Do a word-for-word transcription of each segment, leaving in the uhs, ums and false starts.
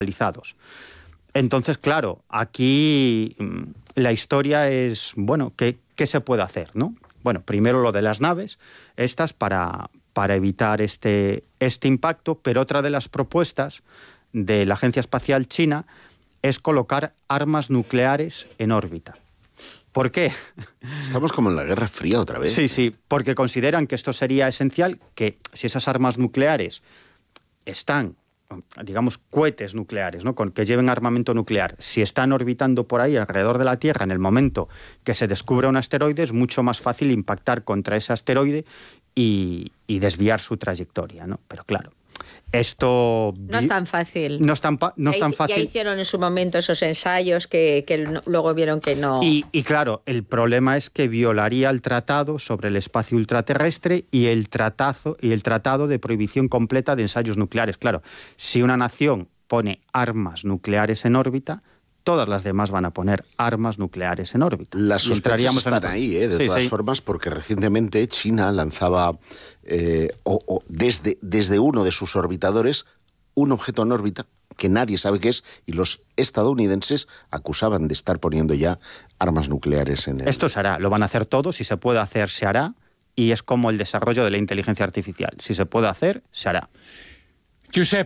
realizados. Entonces, claro, aquí la historia es, bueno, ¿qué, qué se puede hacer, no? Bueno, primero lo de las naves, estas para, para evitar este, este impacto, pero otra de las propuestas de la Agencia Espacial China es colocar armas nucleares en órbita. ¿Por qué? Estamos como en la Guerra Fría otra vez. Sí, sí, porque consideran que esto sería esencial, que si esas armas nucleares están, digamos, cohetes nucleares, ¿no?, con, que lleven armamento nuclear, si están orbitando por ahí alrededor de la Tierra en el momento que se descubra un asteroide, es mucho más fácil impactar contra ese asteroide y, y desviar su trayectoria, ¿no? Pero claro, esto... No es tan fácil. No es tan, no es tan fácil. Ya hicieron en su momento esos ensayos que, que no, luego vieron que no... Y, y claro, el problema es que violaría el tratado sobre el espacio ultraterrestre y el, tratazo, y el tratado de prohibición completa de ensayos nucleares. Claro, si una nación pone armas nucleares en órbita, todas las demás van a poner armas nucleares en órbita. Las sospechas están en... ahí, ¿eh? de sí, todas sí. formas, porque recientemente China lanzaba eh, o, o desde, desde uno de sus orbitadores un objeto en órbita que nadie sabe qué es, y los estadounidenses acusaban de estar poniendo ya armas nucleares en el... Esto se hará, lo van a hacer todos, si se puede hacer, se hará, y es como el desarrollo de la inteligencia artificial. Si se puede hacer, se hará. Josep,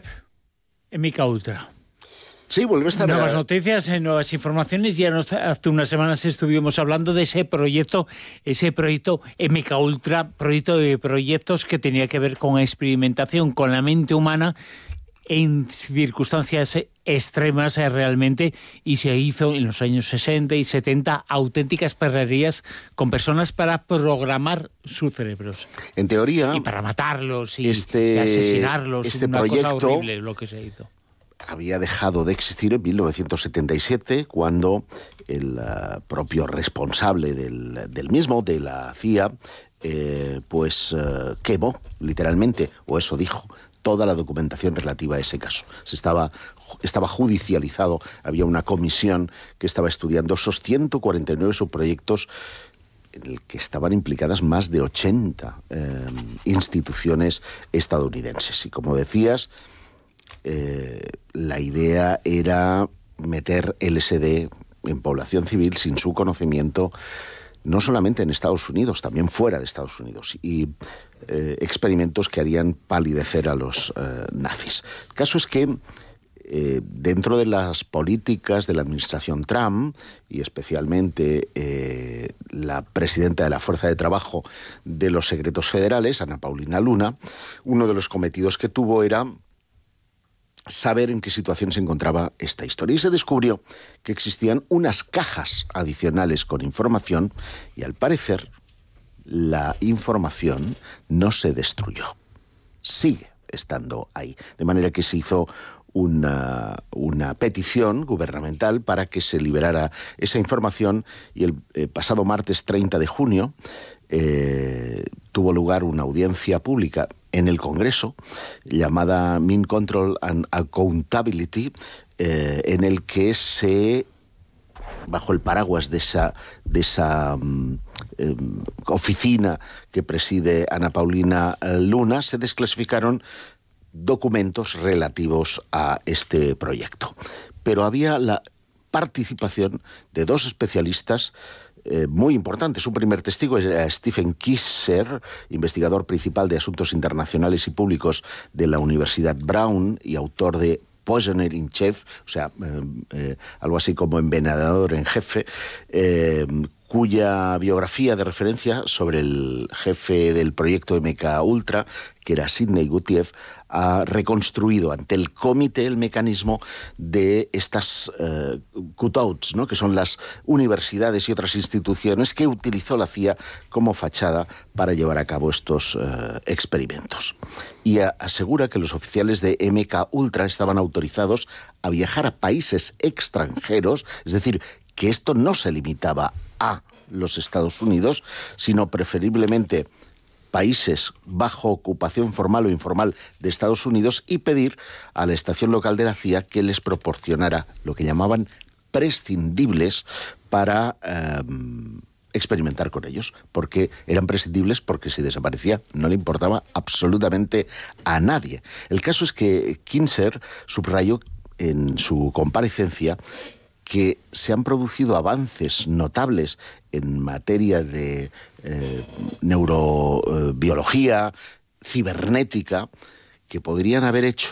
M K Ultra. Sí, vuelve a estar... Nuevas noticias, nuevas informaciones. Ya nos, hace unas semanas estuvimos hablando de ese proyecto, ese proyecto M K Ultra, proyecto de proyectos que tenía que ver con experimentación con la mente humana en circunstancias extremas realmente, y se hizo en los años sesenta y setenta auténticas perrerías con personas para programar sus cerebros. En teoría... Y para matarlos y, este, y asesinarlos. Este una proyecto cosa horrible lo que se hizo. Había dejado de existir en mil novecientos setenta y siete, cuando el uh, propio responsable del, del mismo, de la C I A, eh, pues uh, quemó, literalmente, o eso dijo, toda la documentación relativa a ese caso. Se estaba, estaba judicializado, había una comisión que estaba estudiando esos ciento cuarenta y nueve subproyectos en el que estaban implicadas más de ochenta eh, instituciones estadounidenses. Y como decías, eh, la idea era meter L S D en población civil sin su conocimiento, no solamente en Estados Unidos, también fuera de Estados Unidos, y eh, experimentos que harían palidecer a los eh, nazis. El caso es que eh, dentro de las políticas de la administración Trump, y especialmente eh, la presidenta de la Fuerza de Trabajo de los Secretos Federales, Ana Paulina Luna, uno de los cometidos que tuvo era saber en qué situación se encontraba esta historia. Y se descubrió que existían unas cajas adicionales con información, y al parecer la información no se destruyó. Sigue estando ahí. De manera que se hizo una, una petición gubernamental para que se liberara esa información, y el eh, pasado martes treinta de junio eh, tuvo lugar una audiencia pública en el Congreso, llamada Mind Control and Accountability, eh, en el que se, bajo el paraguas de esa, de esa um, eh, oficina que preside Ana Paulina Luna, se desclasificaron documentos relativos a este proyecto. Pero había la participación de dos especialistas Eh, muy importantes. Un primer testigo era Stephen Kisser, investigador principal de asuntos internacionales y públicos de la Universidad Brown y autor de Poisoner in Chief, o sea, eh, eh, algo así como envenenador en jefe, eh, cuya biografía de referencia sobre el jefe del proyecto M K Ultra, que era Sidney Gutieff, ha reconstruido ante el comité el mecanismo de estas eh, cutouts, ¿no?, que son las universidades y otras instituciones que utilizó la C I A como fachada para llevar a cabo estos eh, experimentos. Y a, asegura que los oficiales de M K Ultra estaban autorizados a viajar a países extranjeros, es decir, que esto no se limitaba a los Estados Unidos, sino preferiblemente países bajo ocupación formal o informal de Estados Unidos, y pedir a la estación local de la C I A que les proporcionara lo que llamaban prescindibles para eh, experimentar con ellos, porque eran prescindibles porque si desaparecía no le importaba absolutamente a nadie. El caso es que Kinser subrayó en su comparecencia que se han producido avances notables en materia de eh, neurobiología, cibernética, que podrían haber hecho